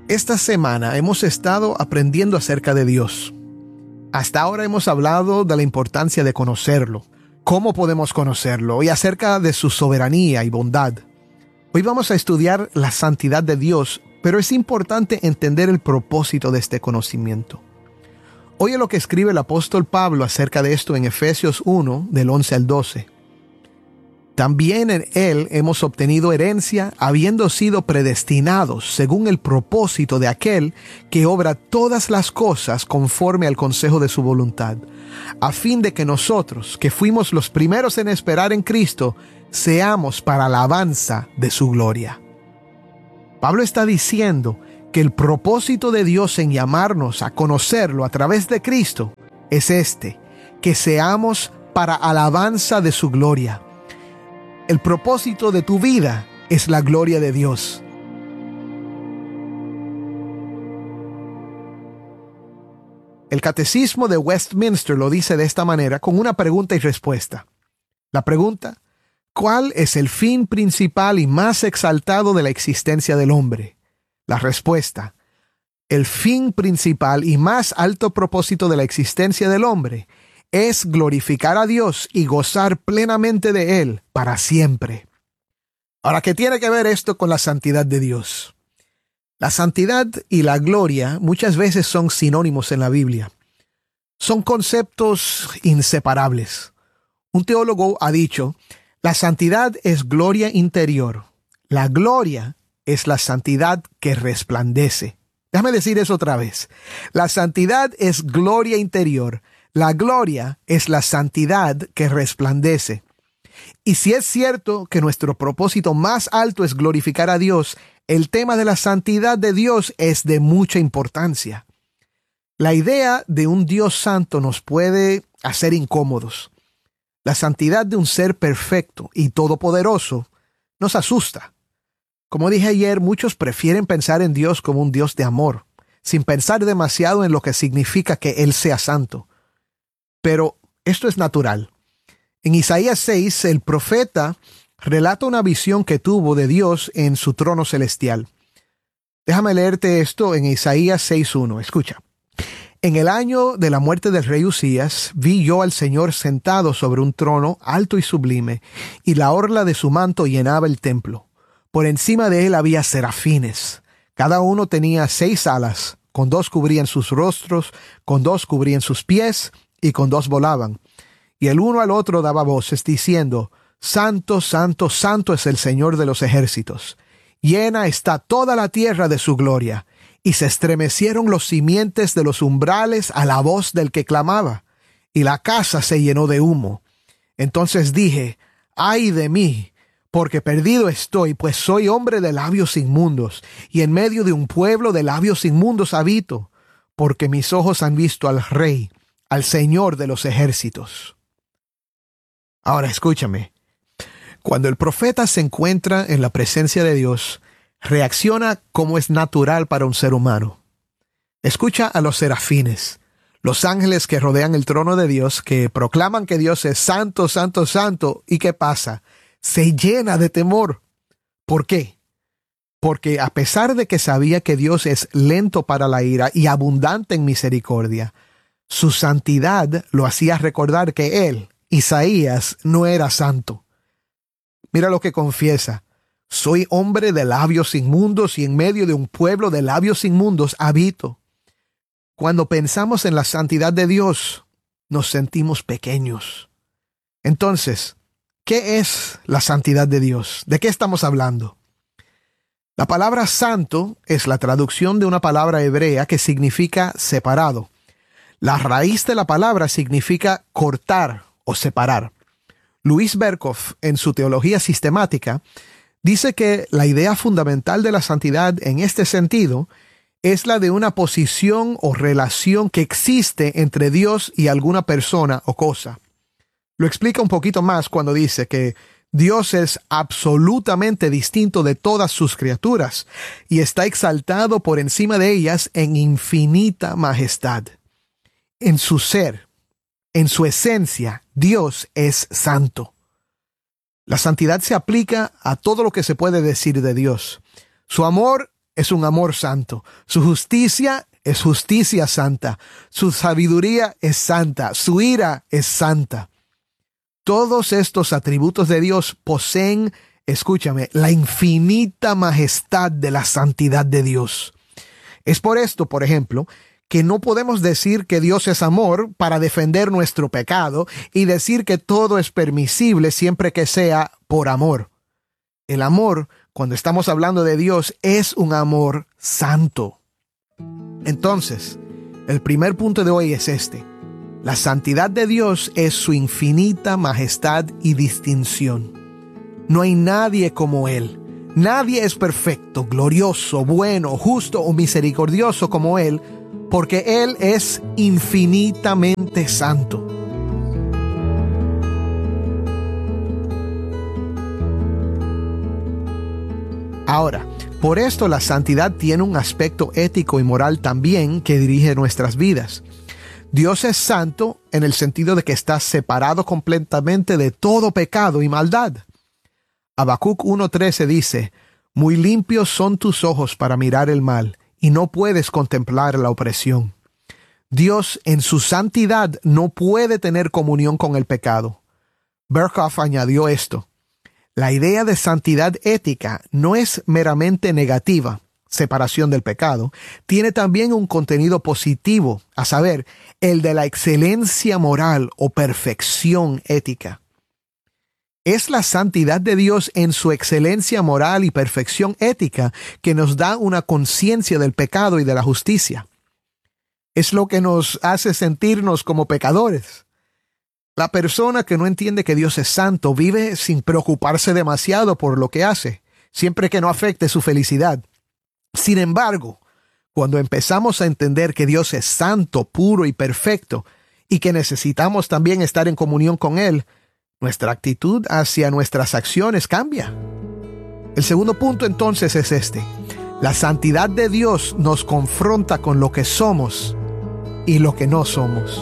Esta semana hemos estado aprendiendo acerca de Dios. Hasta ahora hemos hablado de la importancia de conocerlo, cómo podemos conocerlo y acerca de su soberanía y bondad. Hoy vamos a estudiar la santidad de Dios, pero es importante entender el propósito de este conocimiento. Oye lo que escribe el apóstol Pablo acerca de esto en Efesios 1, del 11 al 12. También en Él hemos obtenido herencia, habiendo sido predestinados según el propósito de aquel que obra todas las cosas conforme al consejo de su voluntad, a fin de que nosotros, que fuimos los primeros en esperar en Cristo, seamos para alabanza de su gloria. Pablo está diciendo que el propósito de Dios en llamarnos a conocerlo a través de Cristo es que seamos para alabanza de su gloria. El propósito de tu vida es la gloria de Dios. El Catecismo de Westminster lo dice de esta manera con una pregunta y respuesta. La pregunta: ¿cuál es el fin principal y más exaltado de la existencia del hombre? La respuesta: el fin principal y más alto propósito de la existencia del hombre es glorificar a Dios y gozar plenamente de Él para siempre. Ahora, ¿qué tiene que ver esto con la santidad de Dios? La santidad y la gloria muchas veces son sinónimos en la Biblia. Son conceptos inseparables. Un teólogo ha dicho: la santidad es gloria interior. La gloria es la santidad que resplandece. Déjame decir eso otra vez. La santidad es gloria interior. La gloria es la santidad que resplandece. Y si es cierto que nuestro propósito más alto es glorificar a Dios, el tema de la santidad de Dios es de mucha importancia. La idea de un Dios santo nos puede hacer incómodos. La santidad de un ser perfecto y todopoderoso nos asusta. Como dije ayer, muchos prefieren pensar en Dios como un Dios de amor, sin pensar demasiado en lo que significa que Él sea santo. Pero esto es natural. En Isaías 6, el profeta relata una visión que tuvo de Dios en su trono celestial. Déjame leerte esto en Isaías 6:1. Escucha. En el año de la muerte del rey Usías, vi yo al Señor sentado sobre un trono alto y sublime, y la orla de su manto llenaba el templo. Por encima de él había serafines. Cada uno tenía 6 alas, con 2 cubrían sus rostros, con 2 cubrían sus pies, y con 2 volaban. Y el uno al otro daba voces, diciendo: Santo, santo, santo es el Señor de los ejércitos. Llena está toda la tierra de su gloria. Y se estremecieron los simientes de los umbrales a la voz del que clamaba, y la casa se llenó de humo. Entonces dije: ¡ay de mí! Porque perdido estoy, pues soy hombre de labios inmundos, y en medio de un pueblo de labios inmundos habito, porque mis ojos han visto al Rey, al Señor de los ejércitos. Ahora escúchame. Cuando el profeta se encuentra en la presencia de Dios, reacciona como es natural para un ser humano. Escucha a los serafines, los ángeles que rodean el trono de Dios, que proclaman que Dios es santo, santo, santo. ¿Y qué pasa? Se llena de temor. ¿Por qué? Porque a pesar de que sabía que Dios es lento para la ira y abundante en misericordia, su santidad lo hacía recordar que él, Isaías, no era santo. Mira lo que confiesa: soy hombre de labios inmundos y en medio de un pueblo de labios inmundos habito. Cuando pensamos en la santidad de Dios, nos sentimos pequeños. Entonces, ¿qué es la santidad de Dios? ¿De qué estamos hablando? La palabra santo es la traducción de una palabra hebrea que significa separado. La raíz de la palabra significa cortar o separar. Luis Berkhof, en su Teología Sistemática, dice que la idea fundamental de la santidad en este sentido es la de una posición o relación que existe entre Dios y alguna persona o cosa. Lo explica un poquito más cuando dice que Dios es absolutamente distinto de todas sus criaturas y está exaltado por encima de ellas en infinita majestad. En su ser, en su esencia, Dios es santo. La santidad se aplica a todo lo que se puede decir de Dios. Su amor es un amor santo. Su justicia es justicia santa. Su sabiduría es santa. Su ira es santa. Todos estos atributos de Dios poseen, escúchame, la infinita majestad de la santidad de Dios. Es por esto, por ejemplo, que no podemos decir que Dios es amor para defender nuestro pecado y decir que todo es permisible siempre que sea por amor. El amor, cuando estamos hablando de Dios, es un amor santo. Entonces, el primer punto de hoy es este. La santidad de Dios es su infinita majestad y distinción. No hay nadie como Él. Nadie es perfecto, glorioso, bueno, justo o misericordioso como Él, porque Él es infinitamente santo. Ahora, por esto la santidad tiene un aspecto ético y moral también que dirige nuestras vidas. Dios es santo en el sentido de que está separado completamente de todo pecado y maldad. Habacuc 1:13 dice: muy limpios son tus ojos para mirar el mal, y no puedes contemplar la opresión. Dios en su santidad no puede tener comunión con el pecado. Berkhoff añadió esto: la idea de santidad ética no es meramente negativa, separación del pecado, tiene también un contenido positivo, a saber, el de la excelencia moral o perfección ética. Es la santidad de Dios en su excelencia moral y perfección ética que nos da una conciencia del pecado y de la justicia. Es lo que nos hace sentirnos como pecadores. La persona que no entiende que Dios es santo vive sin preocuparse demasiado por lo que hace, siempre que no afecte su felicidad. Sin embargo, cuando empezamos a entender que Dios es santo, puro y perfecto, y que necesitamos también estar en comunión con Él, nuestra actitud hacia nuestras acciones cambia. El segundo punto entonces es este: la santidad de Dios nos confronta con lo que somos y lo que no somos.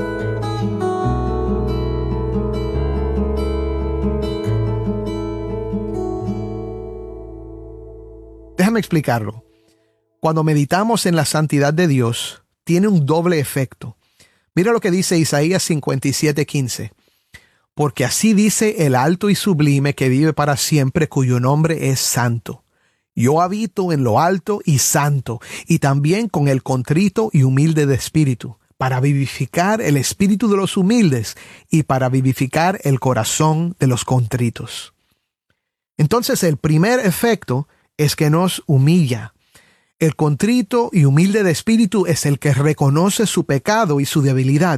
Déjame explicarlo. Cuando meditamos en la santidad de Dios, tiene un doble efecto. Mira lo que dice Isaías 57:15. Porque así dice el alto y sublime que vive para siempre, cuyo nombre es santo. Yo habito en lo alto y santo, y también con el contrito y humilde de espíritu, para vivificar el espíritu de los humildes y para vivificar el corazón de los contritos. Entonces el primer efecto es que nos humilla. El contrito y humilde de espíritu es el que reconoce su pecado y su debilidad.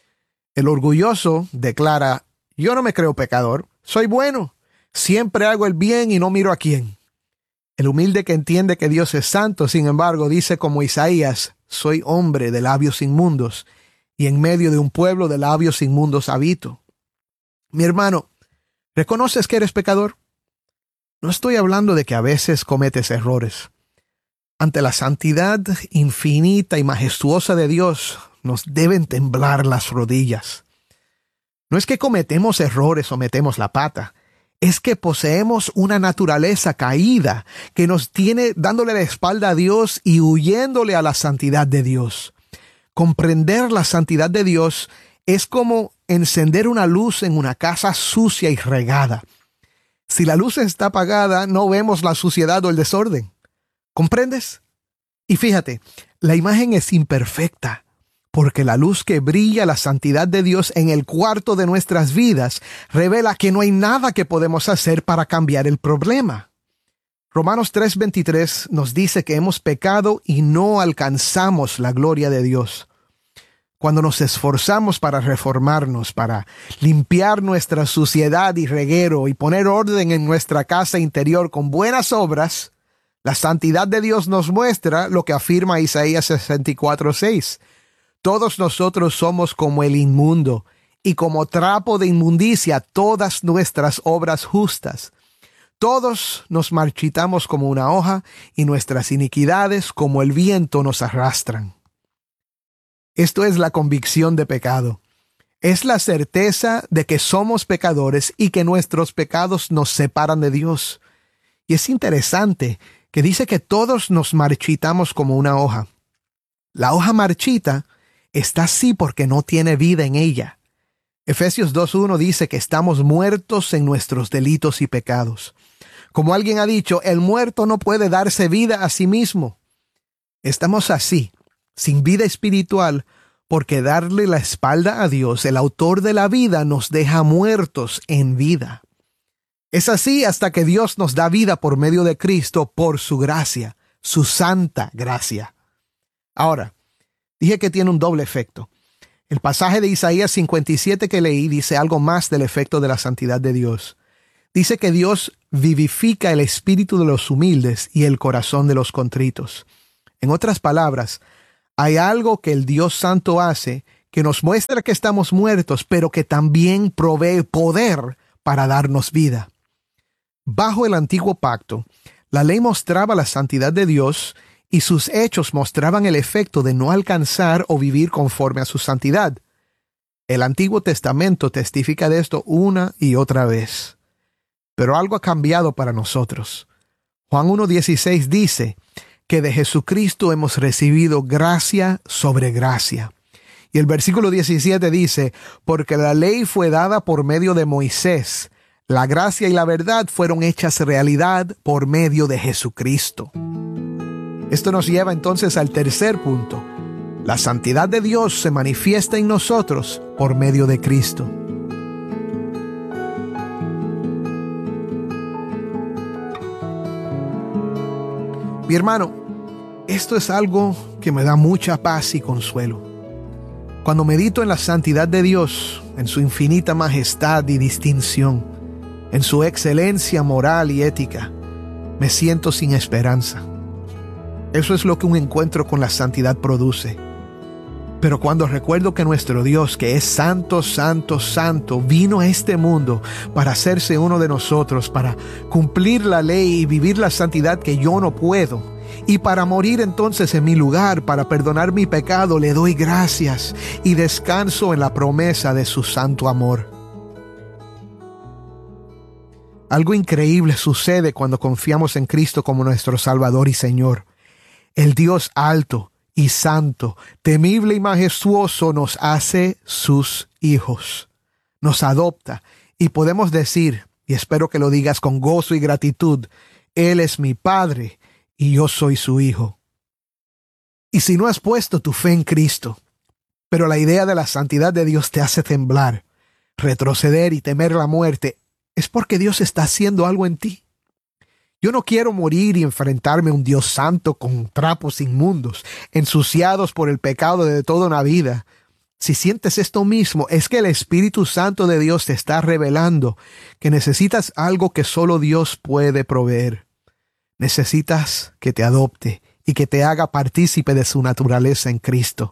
El orgulloso declara: yo no me creo pecador, soy bueno, siempre hago el bien y no miro a quién. El humilde que entiende que Dios es santo, sin embargo, dice como Isaías: soy hombre de labios inmundos, y en medio de un pueblo de labios inmundos habito. Mi hermano, ¿reconoces que eres pecador? No estoy hablando de que a veces cometes errores. Ante la santidad infinita y majestuosa de Dios, nos deben temblar las rodillas. No es que cometemos errores o metemos la pata, es que poseemos una naturaleza caída que nos tiene dándole la espalda a Dios y huyéndole a la santidad de Dios. Comprender la santidad de Dios es como encender una luz en una casa sucia y regada. Si la luz está apagada, no vemos la suciedad o el desorden. ¿Comprendes? Y fíjate, la imagen es imperfecta, porque la luz que brilla, la santidad de Dios en el cuarto de nuestras vidas, revela que no hay nada que podemos hacer para cambiar el problema. Romanos 3:23 nos dice que hemos pecado y no alcanzamos la gloria de Dios. Cuando nos esforzamos para reformarnos, para limpiar nuestra suciedad y reguero y poner orden en nuestra casa interior con buenas obras, la santidad de Dios nos muestra lo que afirma Isaías 64:6. Todos nosotros somos como el inmundo, y como trapo de inmundicia todas nuestras obras justas. Todos nos marchitamos como una hoja, y nuestras iniquidades como el viento nos arrastran. Esto es la convicción de pecado. Es la certeza de que somos pecadores y que nuestros pecados nos separan de Dios. Y es interesante que dice que todos nos marchitamos como una hoja. La hoja marchita está así porque no tiene vida en ella. Efesios 2:1 dice que estamos muertos en nuestros delitos y pecados. Como alguien ha dicho, el muerto no puede darse vida a sí mismo. Estamos así, sin vida espiritual, porque darle la espalda a Dios, el autor de la vida, nos deja muertos en vida. Es así hasta que Dios nos da vida por medio de Cristo, por su gracia, su santa gracia. Ahora, dije que tiene un doble efecto. El pasaje de Isaías 57 que leí dice algo más del efecto de la santidad de Dios. Dice que Dios vivifica el espíritu de los humildes y el corazón de los contritos. En otras palabras, hay algo que el Dios Santo hace que nos muestra que estamos muertos, pero que también provee poder para darnos vida. Bajo el antiguo pacto, la ley mostraba la santidad de Dios y sus hechos mostraban el efecto de no alcanzar o vivir conforme a su santidad. El Antiguo Testamento testifica de esto una y otra vez. Pero algo ha cambiado para nosotros. Juan 1:16 dice que de Jesucristo hemos recibido gracia sobre gracia. Y el versículo 17 dice, porque la ley fue dada por medio de Moisés, la gracia y la verdad fueron hechas realidad por medio de Jesucristo. Esto nos lleva entonces al tercer punto. La santidad de Dios se manifiesta en nosotros por medio de Cristo. Mi hermano, esto es algo que me da mucha paz y consuelo. Cuando medito en la santidad de Dios, en su infinita majestad y distinción, en su excelencia moral y ética, me siento sin esperanza. Eso es lo que un encuentro con la santidad produce. Pero cuando recuerdo que nuestro Dios, que es santo, santo, santo, vino a este mundo para hacerse uno de nosotros, para cumplir la ley y vivir la santidad que yo no puedo, y para morir entonces en mi lugar, para perdonar mi pecado, le doy gracias y descanso en la promesa de su santo amor. Algo increíble sucede cuando confiamos en Cristo como nuestro Salvador y Señor. El Dios alto y santo, temible y majestuoso nos hace sus hijos. Nos adopta y podemos decir, y espero que lo digas con gozo y gratitud, Él es mi Padre y yo soy su hijo. Y si no has puesto tu fe en Cristo, pero la idea de la santidad de Dios te hace temblar, retroceder y temer la muerte, es porque Dios está haciendo algo en ti. Yo no quiero morir y enfrentarme a un Dios santo con trapos inmundos, ensuciados por el pecado de toda una vida. Si sientes esto mismo, es que el Espíritu Santo de Dios te está revelando que necesitas algo que solo Dios puede proveer. Necesitas que te adopte y que te haga partícipe de su naturaleza en Cristo.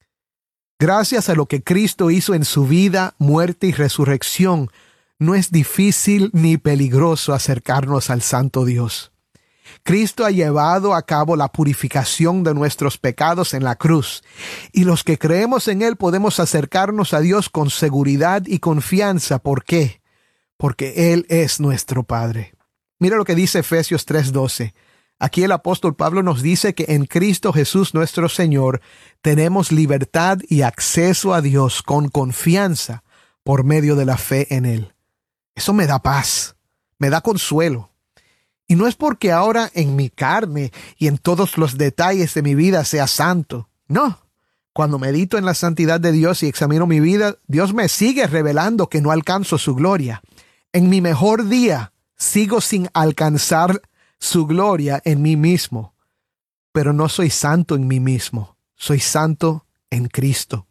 Gracias a lo que Cristo hizo en su vida, muerte y resurrección, no es difícil ni peligroso acercarnos al Santo Dios. Cristo ha llevado a cabo la purificación de nuestros pecados en la cruz, y los que creemos en Él podemos acercarnos a Dios con seguridad y confianza. ¿Por qué? Porque Él es nuestro Padre. Mira lo que dice Efesios 3:12. Aquí el apóstol Pablo nos dice que en Cristo Jesús nuestro Señor tenemos libertad y acceso a Dios con confianza por medio de la fe en Él. Eso me da paz, me da consuelo. Y no es porque ahora en mi carne y en todos los detalles de mi vida sea santo. No. Cuando medito en la santidad de Dios y examino mi vida, Dios me sigue revelando que no alcanzo su gloria. En mi mejor día, sigo sin alcanzar su gloria en mí mismo. Pero no soy santo en mí mismo. Soy santo en Cristo.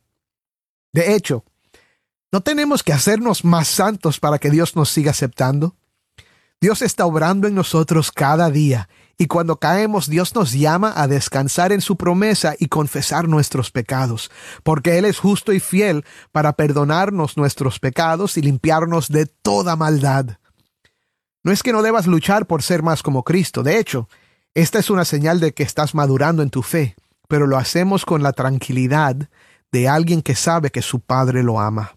De hecho, ¿no tenemos que hacernos más santos para que Dios nos siga aceptando? Dios está obrando en nosotros cada día, y cuando caemos, Dios nos llama a descansar en su promesa y confesar nuestros pecados, porque Él es justo y fiel para perdonarnos nuestros pecados y limpiarnos de toda maldad. No es que no debas luchar por ser más como Cristo. De hecho, esta es una señal de que estás madurando en tu fe, pero lo hacemos con la tranquilidad de alguien que sabe que su Padre lo ama.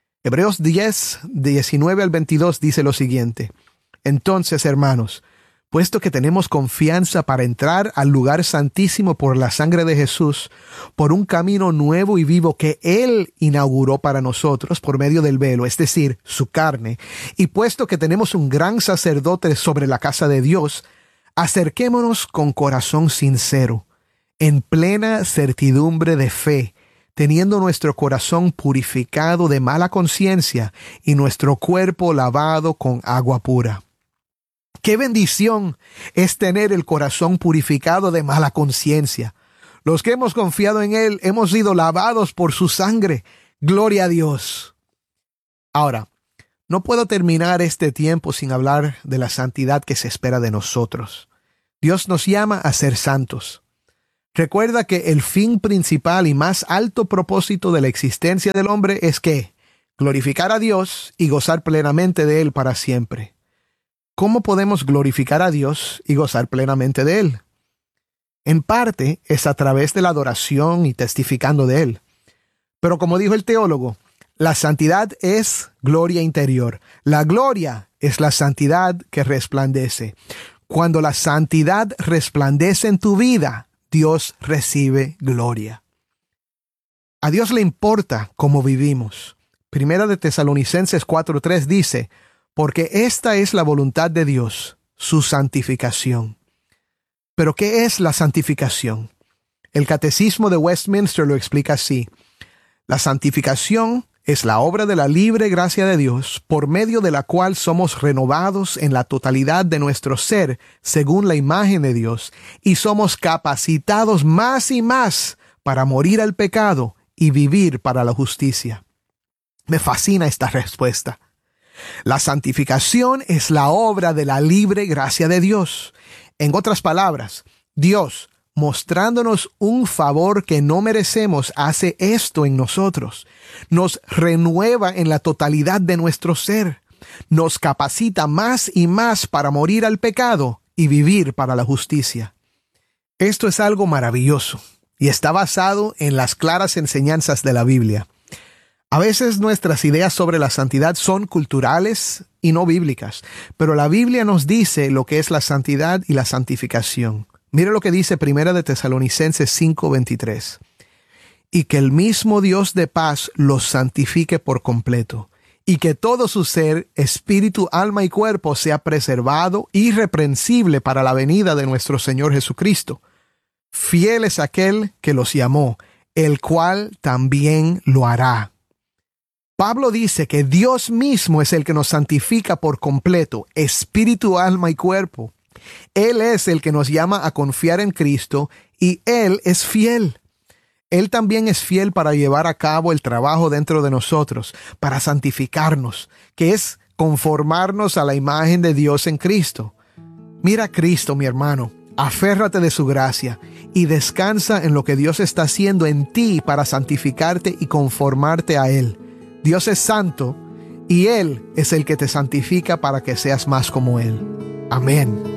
Hebreos 10, 19 al 22 dice lo siguiente: Entonces, hermanos, puesto que tenemos confianza para entrar al lugar santísimo por la sangre de Jesús, por un camino nuevo y vivo que Él inauguró para nosotros por medio del velo, es decir, su carne, y puesto que tenemos un gran sacerdote sobre la casa de Dios, acerquémonos con corazón sincero, en plena certidumbre de fe, teniendo nuestro corazón purificado de mala conciencia y nuestro cuerpo lavado con agua pura. ¡Qué bendición es tener el corazón purificado de mala conciencia! Los que hemos confiado en Él hemos sido lavados por su sangre. ¡Gloria a Dios! Ahora, no puedo terminar este tiempo sin hablar de la santidad que se espera de nosotros. Dios nos llama a ser santos. Recuerda que el fin principal y más alto propósito de la existencia del hombre es que glorificar a Dios y gozar plenamente de Él para siempre. ¿Cómo podemos glorificar a Dios y gozar plenamente de Él? En parte es a través de la adoración y testificando de Él. Pero como dijo el teólogo, la santidad es gloria interior. La gloria es la santidad que resplandece. Cuando la santidad resplandece en tu vida, Dios recibe gloria. A Dios le importa cómo vivimos. Primera de Tesalonicenses 4:3 dice: porque esta es la voluntad de Dios, su santificación. ¿Pero qué es la santificación? El Catecismo de Westminster lo explica así: la santificación es la obra de la libre gracia de Dios, por medio de la cual somos renovados en la totalidad de nuestro ser, según la imagen de Dios, y somos capacitados más y más para morir al pecado y vivir para la justicia. Me fascina esta respuesta. La santificación es la obra de la libre gracia de Dios. En otras palabras, Dios, mostrándonos un favor que no merecemos, hace esto en nosotros. Nos renueva en la totalidad de nuestro ser. Nos capacita más y más para morir al pecado y vivir para la justicia. Esto es algo maravilloso y está basado en las claras enseñanzas de la Biblia. A veces nuestras ideas sobre la santidad son culturales y no bíblicas, pero la Biblia nos dice lo que es la santidad y la santificación. Mire lo que dice Primera de Tesalonicenses 5:23. Y que el mismo Dios de paz los santifique por completo, y que todo su ser, espíritu, alma y cuerpo sea preservado irreprensible para la venida de nuestro Señor Jesucristo. Fiel es aquel que los llamó, el cual también lo hará. Pablo dice que Dios mismo es el que nos santifica por completo, espíritu, alma y cuerpo. Él es el que nos llama a confiar en Cristo y Él es fiel. Él también es fiel para llevar a cabo el trabajo dentro de nosotros, para santificarnos, que es conformarnos a la imagen de Dios en Cristo. Mira a Cristo, mi hermano, aférrate de su gracia y descansa en lo que Dios está haciendo en ti para santificarte y conformarte a Él. Dios es santo y Él es el que te santifica para que seas más como Él. Amén.